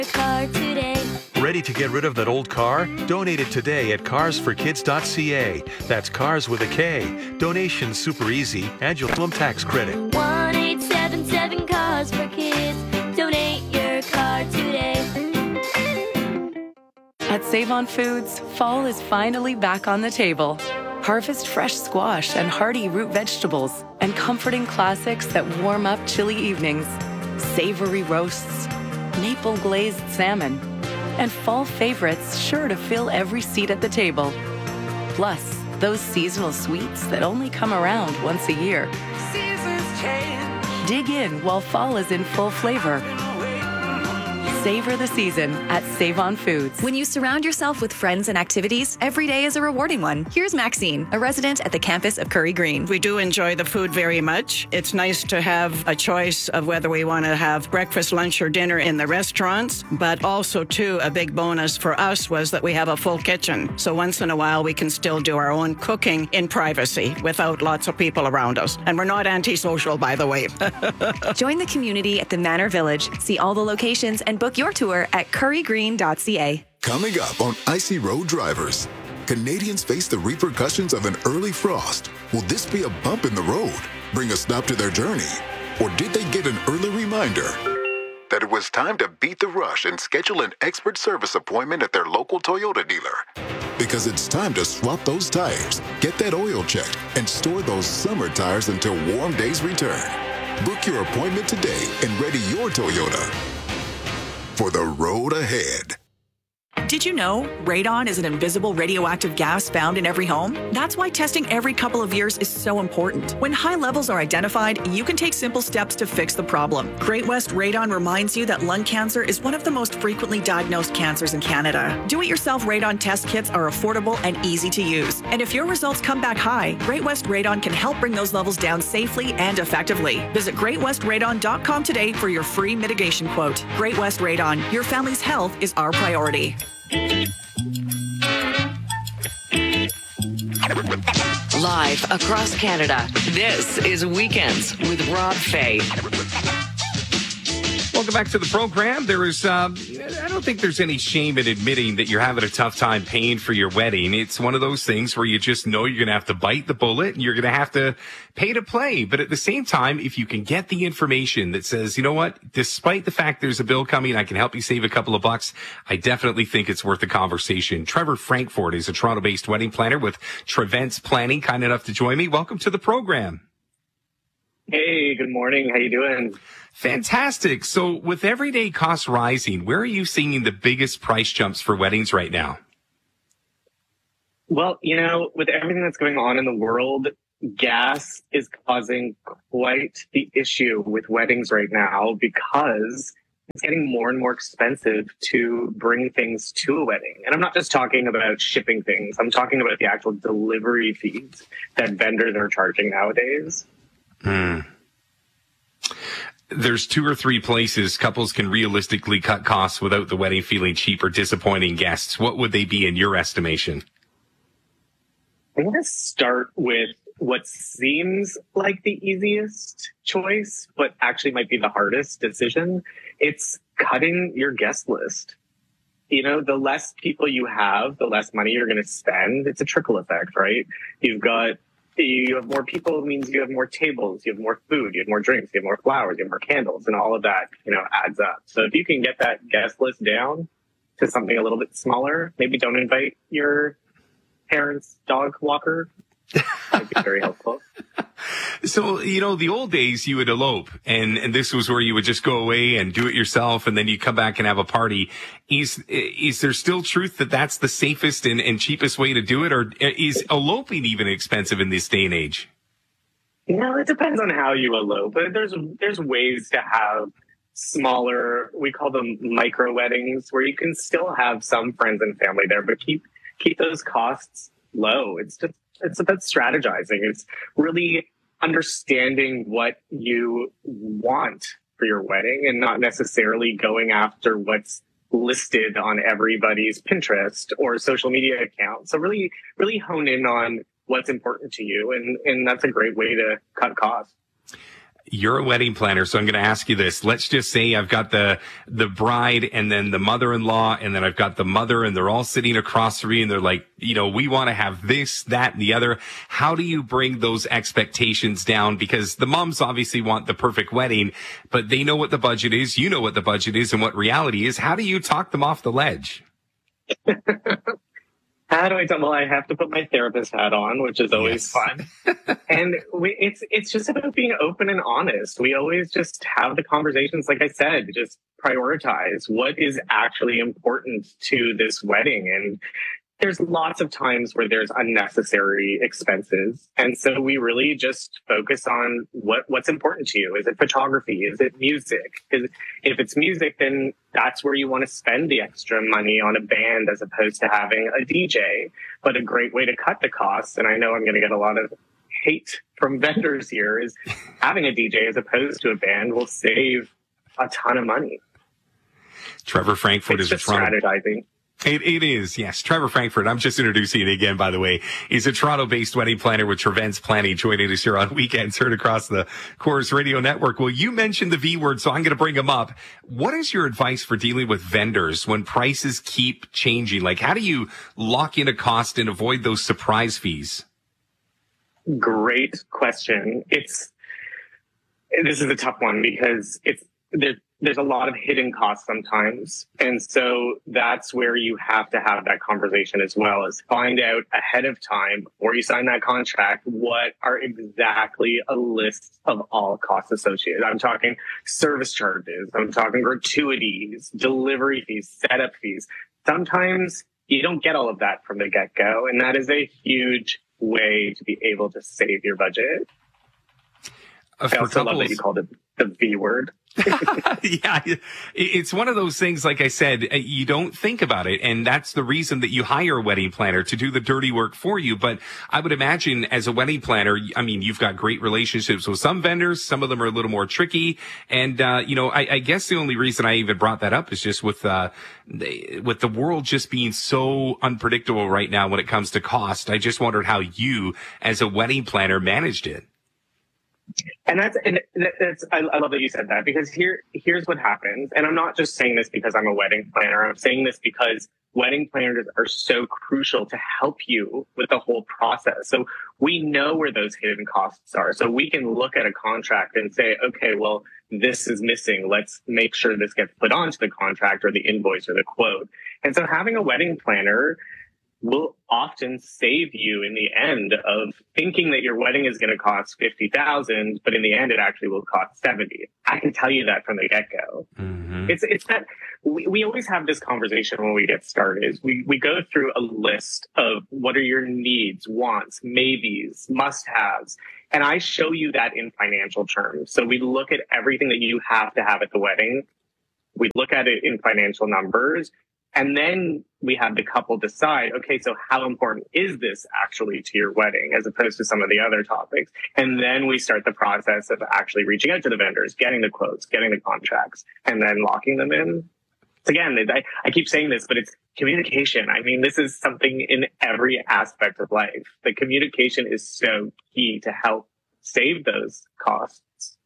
car today. Ready to get rid of that old car? Donate it today at carsforkids.ca. That's cars with a K. Donation's super easy and you'll get tax credit. 1-877 Cars for Kids. Donate your car today. At Save-On Foods, fall is finally back on the table. Harvest fresh squash and hearty root vegetables and comforting classics that warm up chilly evenings. Savory roasts, maple glazed salmon, and fall favorites sure to fill every seat at the table. Plus, those seasonal sweets that only come around once a year. Seasons change. Dig in while fall is in full flavor. Savor the season at Save-On Foods. When you surround yourself with friends and activities, every day is a rewarding one. Here's Maxine, a resident at the campus of Curry Green. We do enjoy the food very much. It's nice to have a choice of whether we want to have breakfast, lunch, or dinner in the restaurants, but also, too, a big bonus for us was that we have a full kitchen. So once in a while, we can still do our own cooking in privacy without lots of people around us. And we're not antisocial, by the way. Join the community at the Manor Village. See all the locations and book your tour at currygreen.ca. Coming up on Icy Road Drivers, Canadians face the repercussions of an early frost. Will this be a bump in the road, bring a stop to their journey? Or did they get an early reminder that it was time to beat the rush and schedule an expert service appointment at their local Toyota dealer? Because it's time to swap those tires, get that oil checked, and store those summer tires until warm days return. Book your appointment today and ready your Toyota for the road ahead. Did you know radon is an invisible radioactive gas found in every home? That's why testing every couple of years is so important. When high levels are identified, you can take simple steps to fix the problem. Great West Radon reminds you that lung cancer is one of the most frequently diagnosed cancers in Canada. Do-it-yourself radon test kits are affordable and easy to use. And if your results come back high, Great West Radon can help bring those levels down safely and effectively. Visit greatwestradon.com today for your free mitigation quote. Great West Radon, your family's health is our priority. Live across Canada, this is Weekends with Rob Fay. Welcome back to the program. There is, I don't think there's any shame in admitting that you're having a tough time paying for your wedding. It's one of those things where you just know you're going to have to bite the bullet and you're going to have to pay to play. But at the same time, if you can get the information that says, you know what, despite the fact there's a bill coming, I can help you save a couple of bucks, I definitely think it's worth the conversation. Trevor Frankfort is a Toronto-based wedding planner with Trevents Planning, kind enough to join me. Welcome to the program. Hey, good morning. How you doing? Fantastic. So with everyday costs rising, where are you seeing the biggest price jumps for weddings right now? Well, with everything that's going on in the world, gas is causing quite the issue with weddings right now because it's getting more and more expensive to bring things to a wedding. And I'm not just talking about shipping things. I'm talking about the actual delivery fees that vendors are charging nowadays. There's 2 or 3 places couples can realistically cut costs without the wedding feeling cheap or disappointing guests. What would they be in your estimation? I'm going to start with what seems like the easiest choice, but actually might be the hardest decision. It's cutting your guest list. The less people you have, the less money you're going to spend. It's a trickle effect, right? You have more people means you have more tables, you have more food, you have more drinks, you have more flowers, you have more candles, and all of that, adds up. So if you can get that guest list down to something a little bit smaller, maybe don't invite your parents' dog walker. That'd be very helpful. So, the old days you would elope and this was where you would just go away and do it yourself and then you come back and have a party. Is there still truth that that's the safest and cheapest way to do it? Or is eloping even expensive in this day and age? It depends on how you elope. But there's ways to have smaller, we call them micro weddings, where you can still have some friends and family there, but keep those costs low. It's about strategizing. It's really understanding what you want for your wedding and not necessarily going after what's listed on everybody's Pinterest or social media account. So really, really hone in on what's important to you. And that's a great way to cut costs. You're a wedding planner, so I'm going to ask you this. Let's just say I've got the bride and then the mother-in-law, and then I've got the mother, and they're all sitting across from me, and they're like, we want to have this, that, and the other. How do you bring those expectations down? Because the moms obviously want the perfect wedding, but they know what the budget is, you know what the budget is, and what reality is. How do you talk them off the ledge? How do I tell? Well, I have to put my therapist hat on, which is always fun. And it's just about being open and honest. We always just have the conversations, like I said, just prioritize what is actually important to this wedding. And there's lots of times where there's unnecessary expenses. And so we really just focus on what's important to you. Is it photography? Is it music? If it's music, then that's where you want to spend the extra money on a band as opposed to having a DJ. But a great way to cut the costs, and I know I'm going to get a lot of hate from vendors here, is having a DJ as opposed to a band will save a ton of money. Trevor Frankfurt is just strategizing. It is, yes. Trevor Frankfurt, I'm just introducing it again, by the way. He's a Toronto-based wedding planner with Trevents Planning, joining us here on Weekends, heard across the Corus Radio Network. Well, you mentioned the V word, so I'm going to bring him up. What is your advice for dealing with vendors when prices keep changing? Like, how do you lock in a cost and avoid those surprise fees? Great question. This is a tough one because there's a lot of hidden costs sometimes. And so that's where you have to have that conversation as well, is find out ahead of time before you sign that contract, what are exactly a list of all costs associated. I'm talking service charges. I'm talking gratuities, delivery fees, setup fees. Sometimes you don't get all of that from the get-go. And that is a huge way to be able to save your budget. I also love that you called it the V word. Yeah, it's one of those things, like I said, you don't think about it. And that's the reason that you hire a wedding planner, to do the dirty work for you. But I would imagine as a wedding planner, I mean, you've got great relationships with some vendors. Some of them are a little more tricky. And, I guess the only reason I even brought that up is just with the world just being so unpredictable right now when it comes to cost. I just wondered how you, as a wedding planner, managed it. And that's I love that you said that, because here's what happens. And I'm not just saying this because I'm a wedding planner. I'm saying this because wedding planners are so crucial to help you with the whole process. So we know where those hidden costs are. So we can look at a contract and say, okay, well, this is missing. Let's make sure this gets put onto the contract or the invoice or the quote. And so having a wedding planner will often save you in the end of thinking that your wedding is going to cost $50,000, but in the end it actually will cost $70,000. I can tell you that from the get-go. Mm-hmm. It's that we always have this conversation when we get started. We go through a list of what are your needs, wants, maybes, must-haves, and I show you that in financial terms. So we look at everything that you have to have at the wedding. We look at it in financial numbers. And then we have the couple decide, okay, so how important is this actually to your wedding as opposed to some of the other topics? And then we start the process of actually reaching out to the vendors, getting the quotes, getting the contracts, and then locking them in. Again, I keep saying this, but it's communication. I mean, this is something in every aspect of life. The communication is so key to help save those costs.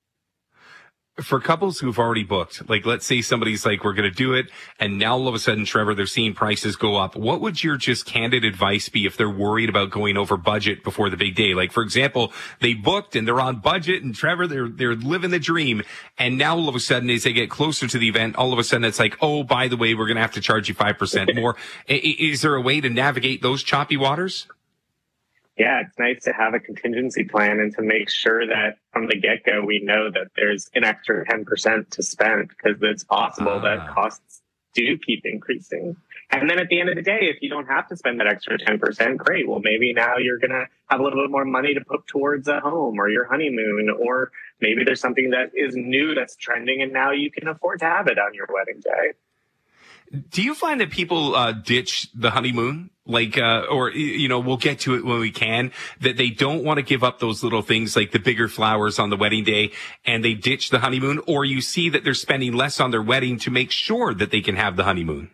For couples who've already booked, like let's say somebody's like, we're going to do it, and now all of a sudden, Trevor, they're seeing prices go up. What would your just candid advice be if they're worried about going over budget before the big day? Like, for example, they booked and they're on budget, and Trevor, they're living the dream, and now all of a sudden, as they get closer to the event, all of a sudden it's like, oh, by the way, we're going to have to charge you 5% more. Is there a way to navigate those choppy waters? Yeah, it's nice to have a contingency plan and to make sure that from the get-go, we know that there's an extra 10% to spend, because it's possible that costs do keep increasing. And then at the end of the day, if you don't have to spend that extra 10%, great. Well, maybe now you're going to have a little bit more money to put towards a home or your honeymoon, or maybe there's something that is new that's trending and now you can afford to have it on your wedding day. Do you find that people ditch the honeymoon? Like, or, we'll get to it when we can, that they don't want to give up those little things like the bigger flowers on the wedding day, and they ditch the honeymoon? Or you see that they're spending less on their wedding to make sure that they can have the honeymoon?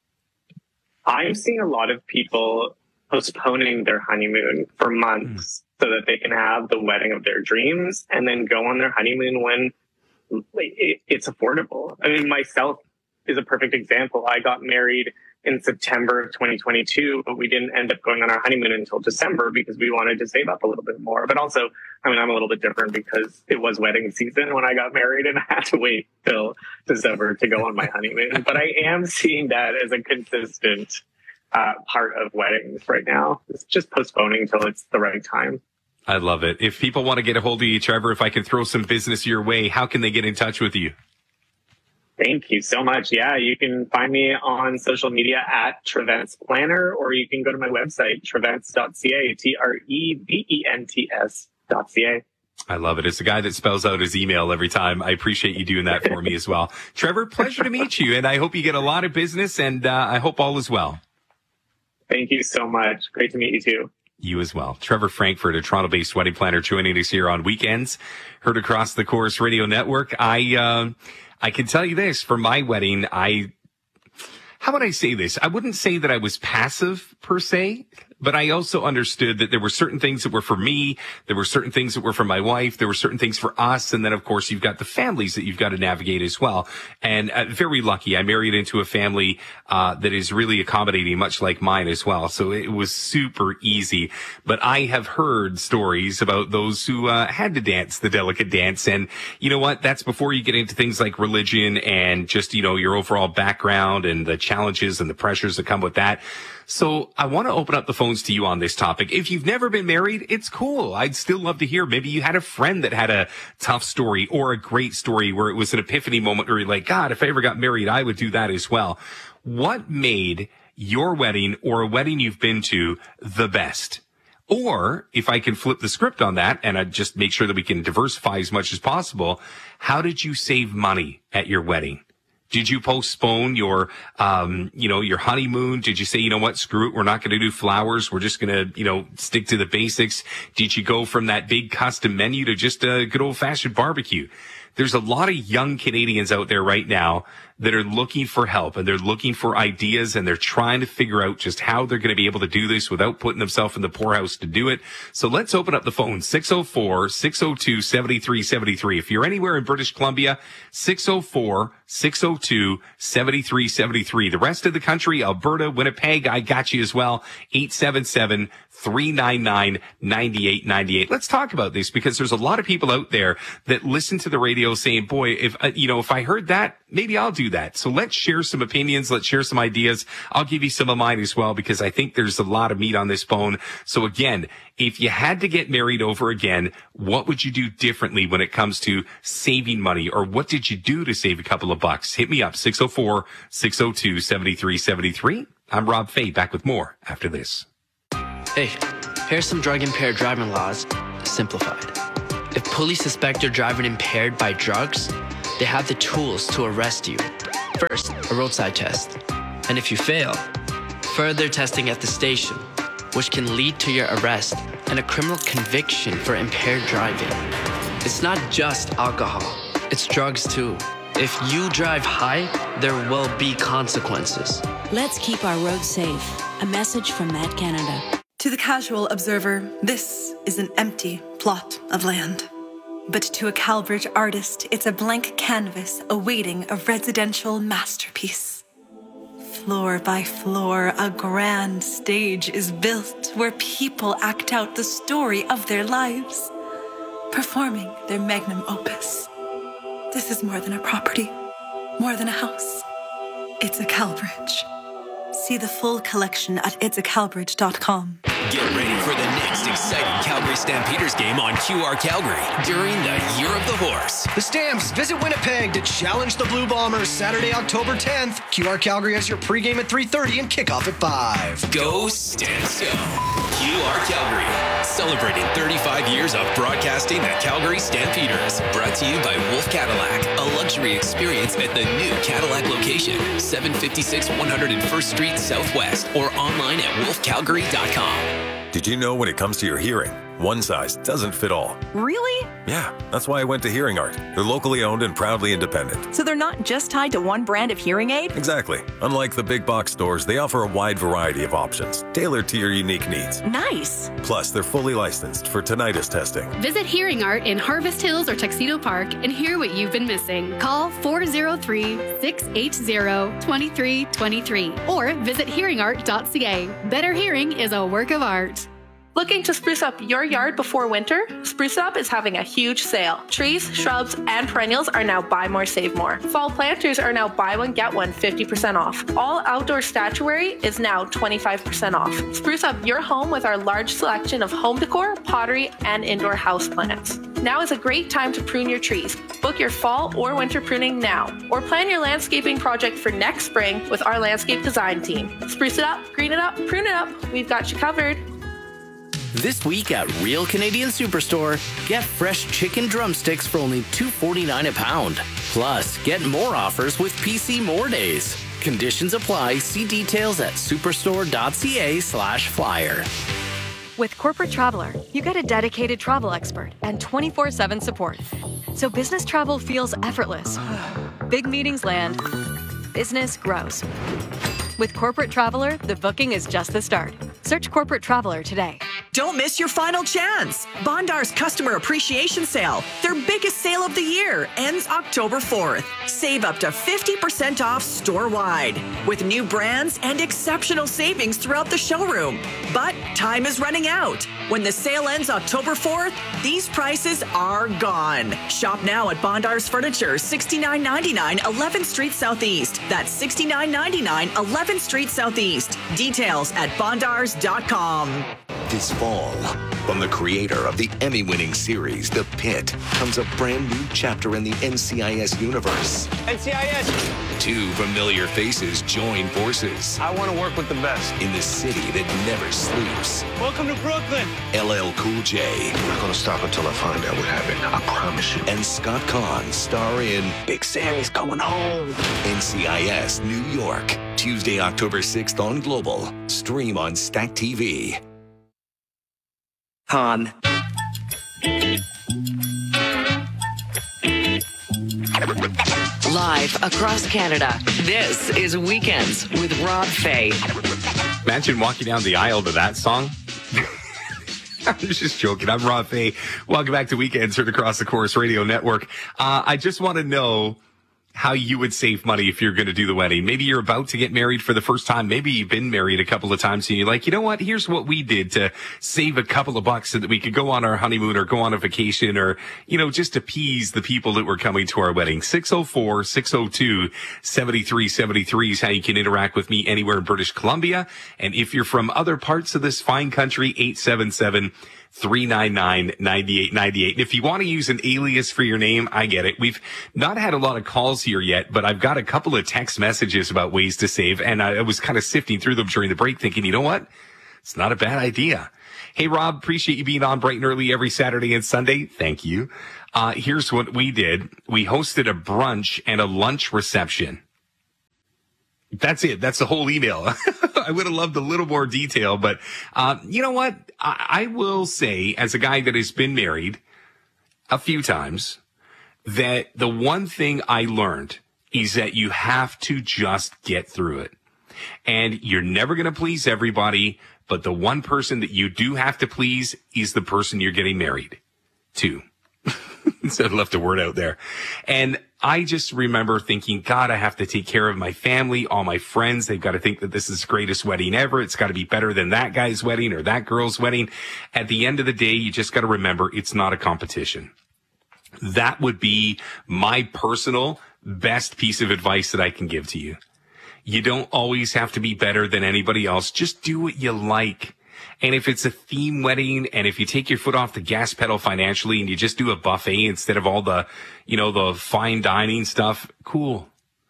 I'm seeing a lot of people postponing their honeymoon for months so that they can have the wedding of their dreams and then go on their honeymoon when it's affordable. I mean, myself is a perfect example. I got married in September of 2022, but we didn't end up going on our honeymoon until December because we wanted to save up a little bit more. But also, I mean, I'm a little bit different because it was wedding season when I got married and I had to wait till December to go on my honeymoon. But I am seeing that as a consistent part of weddings right now. It's just postponing till it's the right time. I love it. If people want to get a hold of you, Trevor, if I can throw some business your way, how can they get in touch with you? Thank you so much. Yeah, you can find me on social media at Trevents Planner, or you can go to my website, trevents.ca, TREVENTS.ca. I love it. It's the guy that spells out his email every time. I appreciate you doing that for me as well. Trevor, pleasure to meet you, and I hope you get a lot of business, and I hope all is well. Thank you so much. Great to meet you too. You as well. Trevor Frankfurt, a Toronto-based wedding planner, joining us here on Weekends. Heard across the Chorus Radio Network. I can tell you this, for my wedding, how would I say this? I wouldn't say that I was passive per se, but I also understood that there were certain things that were for me. There were certain things that were for my wife. There were certain things for us. And then, of course, you've got the families that you've got to navigate as well. And very lucky. I married into a family that is really accommodating, much like mine as well. So it was super easy. But I have heard stories about those who had to dance the delicate dance. And you know what? That's before you get into things like religion and just, your overall background and the challenges and the pressures that come with that. So I want to open up the phones to you on this topic. If you've never been married, it's cool. I'd still love to hear. Maybe you had a friend that had a tough story or a great story where it was an epiphany moment where you're like, God, if I ever got married, I would do that as well. What made your wedding or a wedding you've been to the best? Or if I can flip the script on that and I just make sure that we can diversify as much as possible, how did you save money at your wedding? Did you postpone your honeymoon? Did you say, you know what, screw it, we're not going to do flowers. We're just going to, stick to the basics. Did you go from that big custom menu to just a good old fashioned barbecue? There's a lot of young Canadians out there right now that are looking for help and they're looking for ideas and they're trying to figure out just how they're going to be able to do this without putting themselves in the poorhouse to do it. So let's open up the phone, 604-602-7373. If you're anywhere in British Columbia, 604-602-7373. The rest of the country, Alberta, Winnipeg, I got you as well, 877-399-9898. Let's talk about this because there's a lot of people out there that listen to the radio saying, boy, if I heard that, maybe I'll do that. So let's share some opinions. Let's share some ideas. I'll give you some of mine as well because I think there's a lot of meat on this bone. So again, if you had to get married over again, what would you do differently when it comes to saving money, or what did you do to save a couple of bucks? Hit me up, 604-602-7373. I'm Rob Fay, back with more after this. Hey, here's some drug-impaired driving laws, simplified. If police suspect you're driving impaired by drugs, they have the tools to arrest you. First, a roadside test. And if you fail, further testing at the station, which can lead to your arrest and a criminal conviction for impaired driving. It's not just alcohol, it's drugs too. If you drive high, there will be consequences. Let's keep our roads safe. A message from Met Canada. To the casual observer, this is an empty plot of land. But to a Calbridge artist, it's a blank canvas awaiting a residential masterpiece. Floor by floor, a grand stage is built where people act out the story of their lives, performing their magnum opus. This is more than a property, more than a house. It's a Calbridge. See the full collection at itsacalbridge.com. Get ready for the next exciting Calgary Stampeders game on QR Calgary during the Year of the Horse. The Stamps visit Winnipeg to challenge the Blue Bombers Saturday, October 10th. QR Calgary has your pregame at 3:30 and kickoff at 5. Go Stamps Go! QR Calgary, celebrating 35 years of broadcasting at Calgary Stampeders. Brought to you by Wolf Cadillac, a luxury experience at the new Cadillac location, 756 101st Street Southwest, or online at wolfcalgary.com. Did you know when it comes to your hearing, One size doesn't fit all. Really? Yeah, that's why I went to Hearing Art. They're locally owned and proudly independent. So they're not just tied to one brand of hearing aid? Exactly. Unlike the big box stores, they offer a wide variety of options, tailored to your unique needs. Nice. Plus, they're fully licensed for tinnitus testing. Visit Hearing Art in Harvest Hills or Tuxedo Park and hear what you've been missing. Call 403-680-2323 or visit hearingart.ca. Better hearing is a work of art. Looking to spruce up your yard before winter? Spruce Up is having a huge sale. Trees, shrubs, and perennials are now buy more, save more. Fall planters are now buy one, get one 50% off. All outdoor statuary is now 25% off. Spruce up your home with our large selection of home decor, pottery, and indoor house plants. Now is a great time to prune your trees. Book your fall or winter pruning now, or plan your landscaping project for next spring with our landscape design team. Spruce it up, green it up, prune it up. We've got you covered. This week at Real Canadian Superstore, get fresh chicken drumsticks for only $2.49 a pound. Plus, get more offers with PC More Days. Conditions apply. See details at superstore.ca/flyer. With Corporate Traveler, you get a dedicated travel expert and 24/7 support. So business travel feels effortless. Big meetings land. Business grows. With Corporate Traveler, the booking is just the start. Search Corporate Traveler today. Don't miss your final chance. Bondar's Customer Appreciation Sale, their biggest sale of the year, ends October 4th. Save up to 50% off store-wide with new brands and exceptional savings throughout the showroom. But time is running out. When the sale ends October 4th, these prices are gone. Shop now at Bondar's Furniture, $69.99 11th Street Southeast. That's $69.99 11th Street Southeast. Details at bondars.com. This fall, from the creator of the Emmy-winning series, The Pit, comes a brand new chapter in the NCIS universe. NCIS! Two familiar faces join forces. I want to work with the best. In the city that never sleeps. Welcome to Brooklyn! LL Cool J. I'm not going to stop until I find out what happened. I promise you. And Scott Conn star in Big Sammy's Coming Home. NCIS New York. Tuesday, October 6th on Global. Stream on Stack TV. Han. Live across Canada, this is Weekends with Rob Fay. Imagine walking down the aisle to that song. I'm just joking. I'm Rob Fay. Welcome back to Weekends heard across the Chorus Radio Network. I just want to know how you would save money if you're going to do the wedding. Maybe you're about to get married for the first time. Maybe you've been married a couple of times and you're like, you know what? Here's what we did to save a couple of bucks so that we could go on our honeymoon or go on a vacation or, you know, just appease the people that were coming to our wedding. 604-602-7373 is how you can interact with me anywhere in British Columbia. And if you're from other parts of this fine country, 877-399-9898. And if you want to use an alias for your name, I get it. We've not had a lot of calls here yet, but I've got a couple of text messages about ways to save. And I was kind of sifting through them during the break thinking, you know what? It's not a bad idea. Hey, Rob, appreciate you being on bright and early every Saturday and Sunday. Thank you. Here's what we did. We hosted a brunch and a lunch reception. That's it. That's the whole email. I would have loved a little more detail, but you know what? I will say, as a guy that has been married a few times, that the one thing I learned is that you have to just get through it. And you're never going to please everybody, but the one person that you do have to please is the person you're getting married to. So I left a word out there. And I just remember thinking, God, I have to take care of my family, all my friends. They've got to think that this is the greatest wedding ever. It's got to be better than that guy's wedding or that girl's wedding. At the end of the day, you just got to remember it's not a competition. That would be my personal best piece of advice that I can give to you. You don't always have to be better than anybody else. Just do what you like. And if it's a theme wedding and if you take your foot off the gas pedal financially and you just do a buffet instead of all the, you know, the fine dining stuff, cool.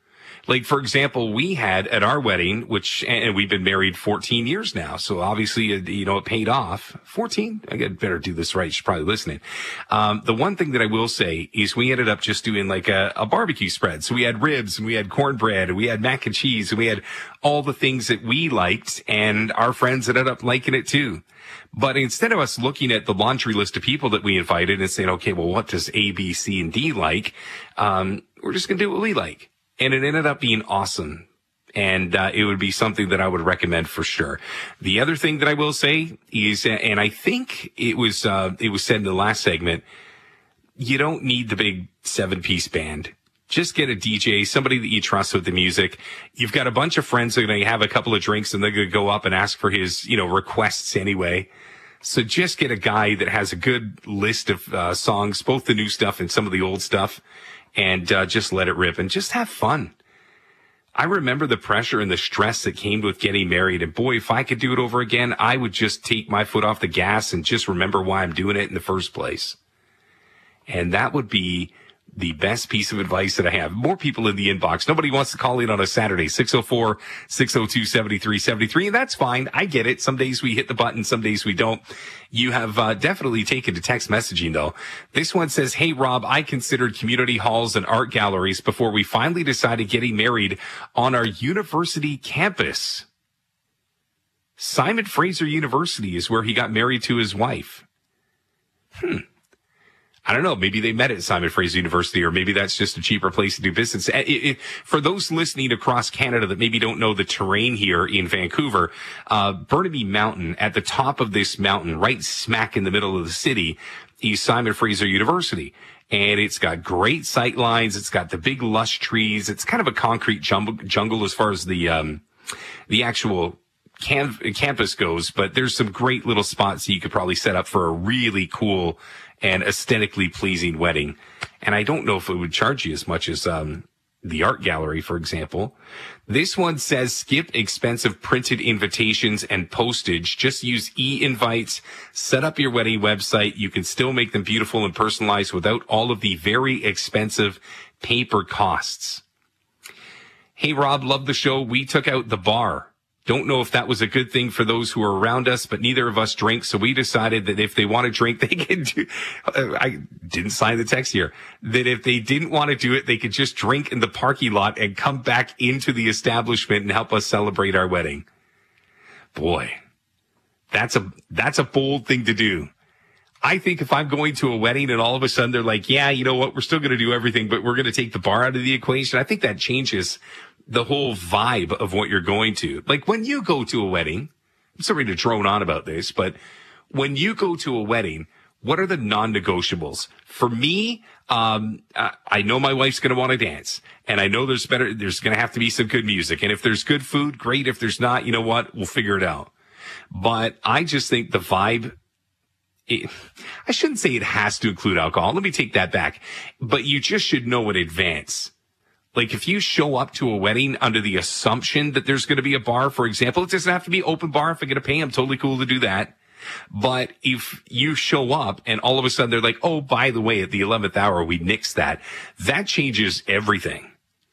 Like, for example, we had at our wedding, and we've been married 14 years now. So obviously, it paid off. 14? I better do this right. She's probably listening. The one thing that I will say is we ended up just doing like a barbecue spread. So we had ribs and we had cornbread and we had mac and cheese and we had all the things that we liked, and our friends ended up liking it too. But instead of us looking at the laundry list of people that we invited and saying, okay, well, what does A, B, C, and D like? We're just going to do what we like. And it ended up being awesome. And it would be something that I would recommend for sure. The other thing that I will say is, and I think it was said in the last segment, you don't need the big 7-piece band. Just get a DJ, somebody that you trust with the music. You've got a bunch of friends that are going to have a couple of drinks and they're going to go up and ask for his, requests anyway. So just get a guy that has a good list of songs, both the new stuff and some of the old stuff, and just let it rip and just have fun. I remember the pressure and the stress that came with getting married. And boy, if I could do it over again, I would just take my foot off the gas and just remember why I'm doing it in the first place. And that would be the best piece of advice that I have. More people in the inbox. Nobody wants to call in on a Saturday. 604-602-7373. And that's fine. I get it. Some days we hit the button. Some days we don't. You have definitely taken to text messaging, though. This one says, hey, Rob, I considered community halls and art galleries before we finally decided getting married on our university campus. Simon Fraser University is where he got married to his wife. I don't know. Maybe they met at Simon Fraser University, or maybe that's just a cheaper place to do business. For those listening across Canada that maybe don't know the terrain here in Vancouver, Burnaby Mountain, at the top of this mountain, right smack in the middle of the city, is Simon Fraser University. And it's got great sight lines. It's got the big lush trees. It's kind of a concrete jungle as far as the actual campus goes, but there's some great little spots that you could probably set up for a really cool and aesthetically pleasing wedding. And I don't know if it would charge you as much as the art gallery, for example. This one says skip expensive printed invitations and postage. Just use e-invites. Set up your wedding website. You can still make them beautiful and personalized without all of the very expensive paper costs. Hey, Rob, love the show. We took out the bar. Don't know if that was a good thing for those who were around us, but neither of us drink. So we decided that if they want to drink, they can do, I didn't sign the text here, that if they didn't want to do it, they could just drink in the parking lot and come back into the establishment and help us celebrate our wedding. Boy, that's a bold thing to do. I think if I'm going to a wedding and all of a sudden they're like, yeah, you know what? We're still going to do everything, but we're going to take the bar out of the equation. I think that changes the whole vibe of what you're going to. Like when you go to a wedding, I'm sorry to drone on about this, but when you go to a wedding, what are the non-negotiables? For me, I know my wife's going to want to dance, and I know there's going to have to be some good music. And if there's good food, great. If there's not, you know what? We'll figure it out. But I just think the vibe, I shouldn't say it has to include alcohol. Let me take that back. But you just should know in advance. Like if you show up to a wedding under the assumption that there's going to be a bar, for example, it doesn't have to be open bar. If I'm going to pay, I'm totally cool to do that. But if you show up and all of a sudden they're like, oh, by the way, at the 11th hour, we nixed that. That changes everything.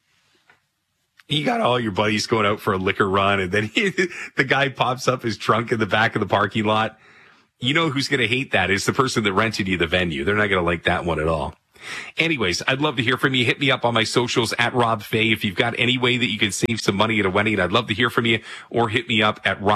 You got all your buddies going out for a liquor run, and then the guy pops up his trunk in the back of the parking lot. You know who's going to hate that is the person that rented you the venue. They're not going to like that one at all. Anyways, I'd love to hear from you. Hit me up on my socials at Rob Fay. If you've got any way that you can save some money at a wedding, I'd love to hear from you. Or hit me up at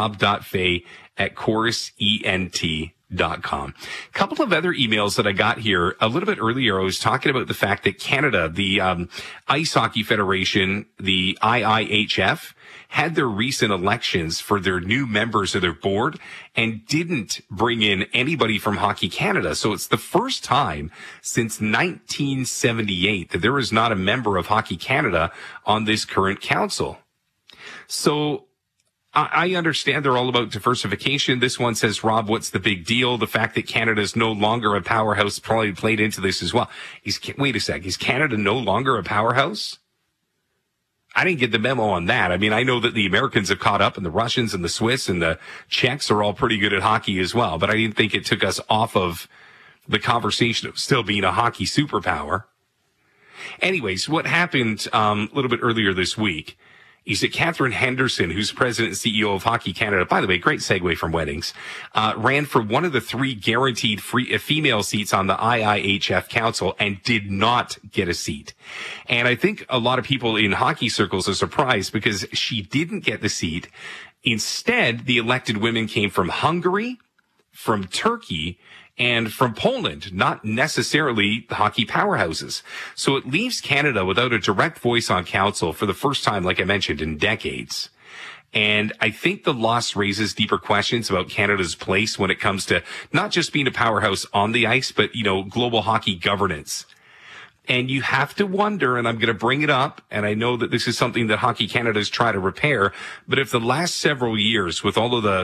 rob.fay@chorusent.com. A couple of other emails that I got here a little bit earlier. I was talking about the fact that Canada, the Ice Hockey Federation, the IIHF, had their recent elections for their new members of their board and didn't bring in anybody from Hockey Canada. So it's the first time since 1978 that there is not a member of Hockey Canada on this current council. So I understand they're all about diversification. This one says, Rob, what's the big deal? The fact that Canada is no longer a powerhouse probably played into this as well. Wait a sec. Is Canada no longer a powerhouse? I didn't get the memo on that. I mean, I know that the Americans have caught up, and the Russians and the Swiss and the Czechs are all pretty good at hockey as well. But I didn't think it took us off of the conversation of still being a hockey superpower. Anyways, what happened a little bit earlier this week is that Catherine Henderson, who's president and CEO of Hockey Canada, by the way, great segue from weddings, ran for one of the 3 guaranteed female seats on the IIHF Council and did not get a seat. And I think a lot of people in hockey circles are surprised because she didn't get the seat. Instead, the elected women came from Hungary, from Turkey, and from Poland, not necessarily the hockey powerhouses. So it leaves Canada without a direct voice on council for the first time, like I mentioned, in decades. And I think the loss raises deeper questions about Canada's place when it comes to not just being a powerhouse on the ice, but, global hockey governance. And you have to wonder, and I'm going to bring it up, and I know that this is something that Hockey Canada has tried to repair, but if the last several years, with all of the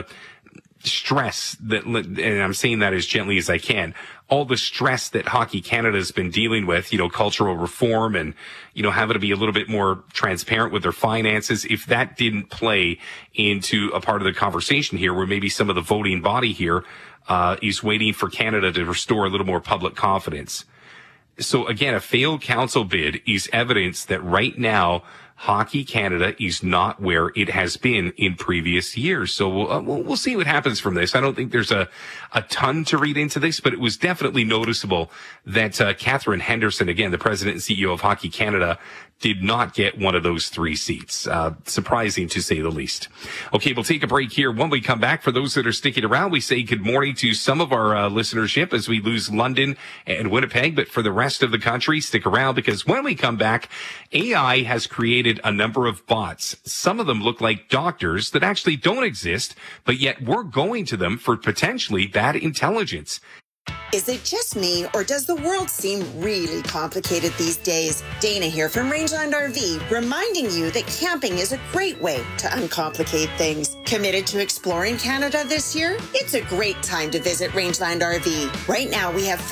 stress that, and I'm saying that as gently as I can, all the stress that Hockey Canada has been dealing with, cultural reform and, having to be a little bit more transparent with their finances, if that didn't play into a part of the conversation here where maybe some of the voting body here is waiting for Canada to restore a little more public confidence. So again, a failed council bid is evidence that right now Hockey Canada is not where it has been in previous years. So we'll see what happens from this. I don't think there's a ton to read into this, but it was definitely noticeable that Catherine Henderson, again, the president and CEO of Hockey Canada, did not get one of those 3 seats. Surprising to say the least. Okay, we'll take a break here. When we come back, for those that are sticking around, we say good morning to some of our listenership as we lose London and Winnipeg. But for the rest of the country, stick around, because when we come back, AI has created a number of bots. Some of them look like doctors that actually don't exist, but yet we're going to them for potentially bad intelligence. Is it just me, or does the world seem really complicated these days? Dana here from Rangeland RV, reminding you that camping is a great way to uncomplicate things. Committed to exploring Canada this year? It's a great time to visit Rangeland RV. Right now, we have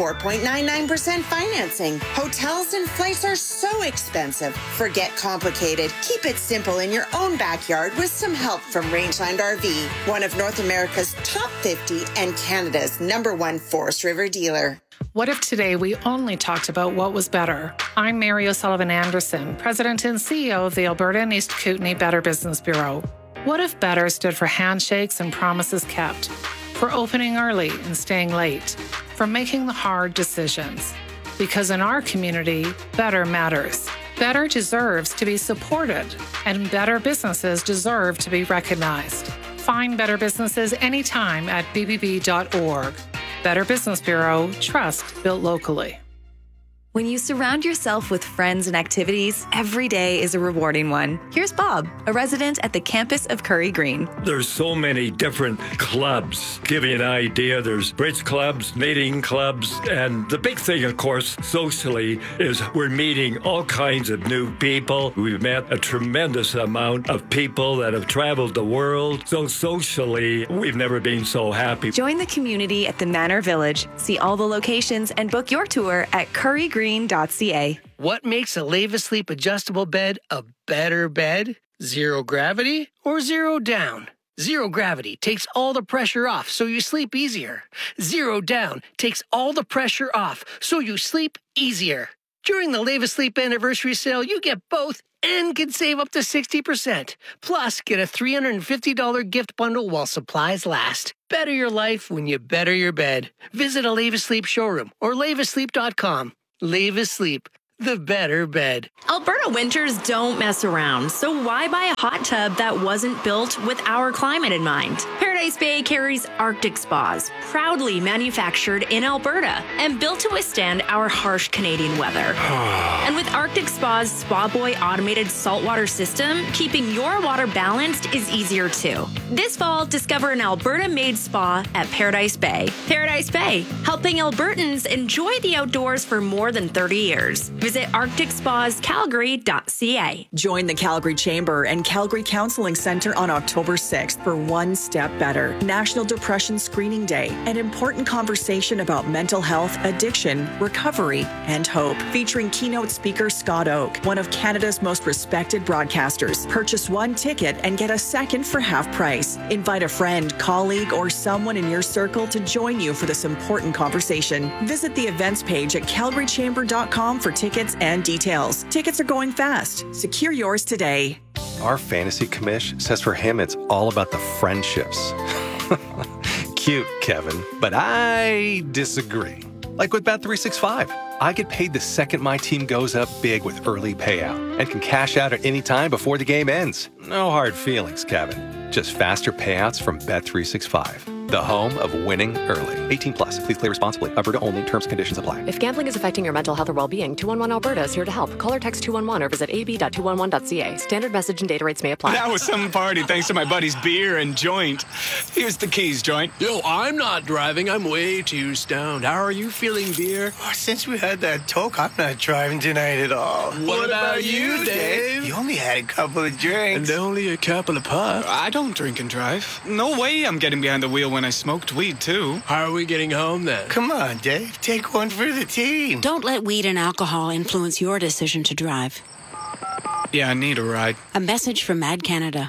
4.99% financing. Hotels and flights are so expensive. Forget complicated. Keep it simple in your own backyard with some help from Rangeland RV, one of North America's top 50 and Canada's #1 Forest River dealer. What if today we only talked about what was better? I'm Mary O'Sullivan Anderson, President and CEO of the Alberta and East Kootenay Better Business Bureau. What if better stood for handshakes and promises kept, for opening early and staying late, for making the hard decisions? Because in our community, better matters. Better deserves to be supported, and better businesses deserve to be recognized. Find better businesses anytime at bbb.org. Better Business Bureau, trust built locally. When you surround yourself with friends and activities, every day is a rewarding one. Here's Bob, a resident at the campus of Curry Green. There's so many different clubs. Give you an idea, there's bridge clubs, knitting clubs, and the big thing, of course, socially, is we're meeting all kinds of new people. We've met a tremendous amount of people that have traveled the world. So socially, we've never been so happy. Join the community at the Manor Village. See all the locations and book your tour at currygreen.ca. What makes a Lave-A-Sleep adjustable bed a better bed? Zero gravity or zero down? Zero gravity takes all the pressure off so you sleep easier. Zero down takes all the pressure off so you sleep easier. During the Lave-A-Sleep anniversary sale, you get both and can save up to 60%. Plus, get a $350 gift bundle while supplies last. Better your life when you better your bed. Visit a Lave-A-Sleep showroom or laveasleep.com. Lave-A-Sleep, the better bed. Alberta winters don't mess around, so why buy a hot tub that wasn't built with our climate in mind? Paradise Bay carries Arctic Spas, proudly manufactured in Alberta and built to withstand our harsh Canadian weather. And with Arctic Spa's Spa Boy automated saltwater system, keeping your water balanced is easier too. This fall, discover an Alberta-made spa at Paradise Bay. Paradise Bay, helping Albertans enjoy the outdoors for more than 30 years. Visit ArcticSpasCalgary.ca. Join the Calgary Chamber and Calgary Counseling Center on October 6th for One Step Better, National Depression Screening Day, an important conversation about mental health, addiction, recovery, and hope. Featuring keynote speaker Scott Oak, one of Canada's most respected broadcasters. Purchase one ticket and get a second for half price. Invite a friend, colleague, or someone in your circle to join you for this important conversation. Visit the events page at calgarychamber.com for tickets and details. Tickets are going fast. Secure yours today. Our fantasy commish says for him it's all about the friendships. Cute, Kevin, but I disagree. Like with Bet365, I get paid the second my team goes up big with early payout and can cash out at any time before the game ends. No hard feelings, Kevin. Just faster payouts from Bet365, the home of winning early. 18 plus. Please play responsibly. Alberta only. Terms and conditions apply. If gambling is affecting your mental health or well-being, 211 Alberta is here to help. Call or text 211 or visit ab.211.ca. Standard message and data rates may apply. That was some party thanks to my buddy's beer and joint. Here's the keys, joint. Yo, I'm not driving. I'm way too stoned. How are you feeling, dear? Oh, since we had that talk, I'm not driving tonight at all. What about you, Dave? You only had a couple of drinks. And only a couple of puffs. I don't drink and drive. No way I'm getting behind the wheel when I smoked weed, too. How are we getting home, then? Come on, Dave. Take one for the team. Don't let weed and alcohol influence your decision to drive. Yeah, I need a ride. A message from Mad Canada.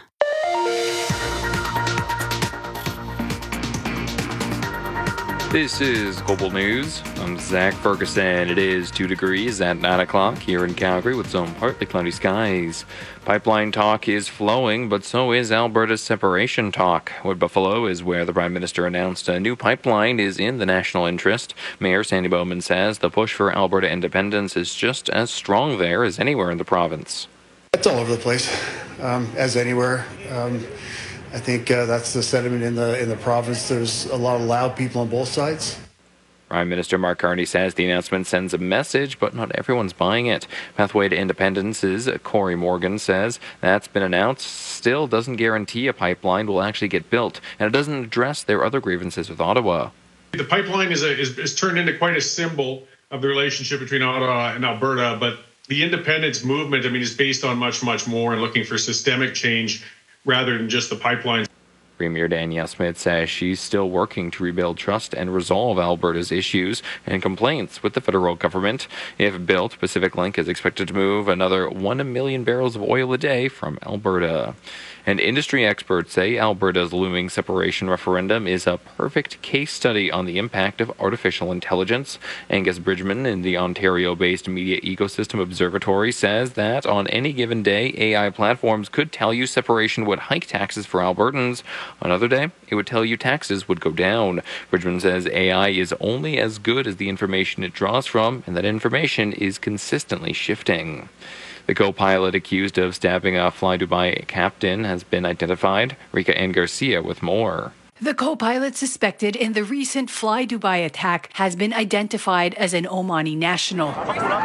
This is Global News. I'm Zach Ferguson. It is 2 degrees at 9 o'clock here in Calgary with some partly cloudy skies. Pipeline talk is flowing, but so is Alberta's separation talk. Wood Buffalo is where the Prime Minister announced a new pipeline is in the national interest. Mayor Sandy Bowman says the push for Alberta independence is just as strong there as anywhere in the province. It's all over the place, as anywhere. I think that's the sentiment in the province. There's a lot of loud people on both sides. Prime Minister Mark Carney says the announcement sends a message, but not everyone's buying it. Pathway to Independence's Corey Morgan says that's been announced, still doesn't guarantee a pipeline will actually get built, and it doesn't address their other grievances with Ottawa. The pipeline is turned into quite a symbol of the relationship between Ottawa and Alberta, but the independence movement, is based on much, much more and looking for systemic change rather than just the pipeline. Premier Danielle Smith says she's still working to rebuild trust and resolve Alberta's issues and complaints with the federal government. If built, Pacific Link is expected to move another 1 million barrels of oil a day from Alberta. And industry experts say Alberta's looming separation referendum is a perfect case study on the impact of artificial intelligence. Angus Bridgman in the Ontario-based Media Ecosystem Observatory says that on any given day, AI platforms could tell you separation would hike taxes for Albertans. Another day, it would tell you taxes would go down. Bridgman says AI is only as good as the information it draws from, and that information is consistently shifting. The co-pilot accused of stabbing a Fly Dubai captain has been identified. Rika Ann Garcia with more. The co-pilot suspected in the recent Fly Dubai attack has been identified as an Omani national.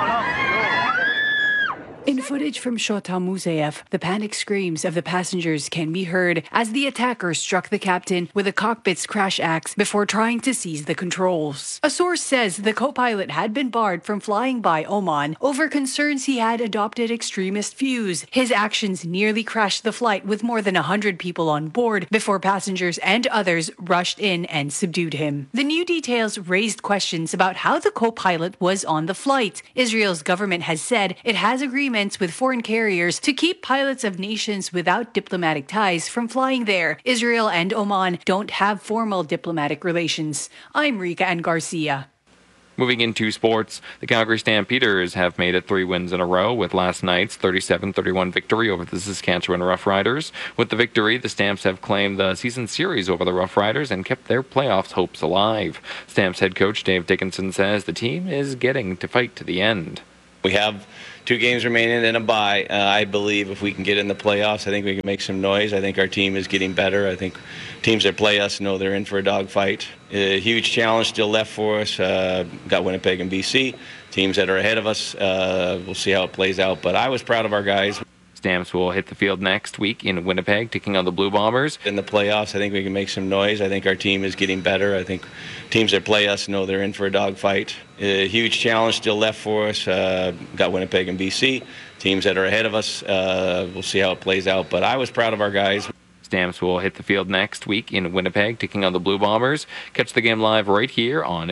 In footage from Shota Musayev, the panic screams of the passengers can be heard as the attacker struck the captain with a cockpit's crash axe before trying to seize the controls. A source says the co-pilot had been barred from flying by Oman over concerns he had adopted extremist views. His actions nearly crashed the flight with more than 100 people on board before passengers and others rushed in and subdued him. The new details raised questions about how the co-pilot was on the flight. Israel's government has said it has agreements with foreign carriers to keep pilots of nations without diplomatic ties from flying there. Israel and Oman don't have formal diplomatic relations. I'm Rika Ann Garcia. Moving into sports, the Calgary Stampeders have made it 3 wins in a row with last night's 37-31 victory over the Saskatchewan Roughriders. With the victory, the Stamps have claimed the season series over the Roughriders and kept their playoffs hopes alive. Stamps head coach Dave Dickinson says the team is getting to fight to the end. We have 2 games remaining and a bye. I believe if we can get in the playoffs, I think we can make some noise. I think our team is getting better. I think teams that play us know they're in for a dogfight. A huge challenge still left for us. Got Winnipeg and BC. Teams that are ahead of us, we'll see how it plays out. But I was proud of our guys. Stamps will hit the field next week in Winnipeg, taking on the Blue Bombers. In the playoffs, I think we can make some noise. I think our team is getting better. I think teams that play us know they're in for a dogfight. A huge challenge still left for us. Got Winnipeg and BC. Teams that are ahead of us, we'll see how it plays out. But I was proud of our guys. Stamps will hit the field next week in Winnipeg, taking on the Blue Bombers. Catch the game live right here on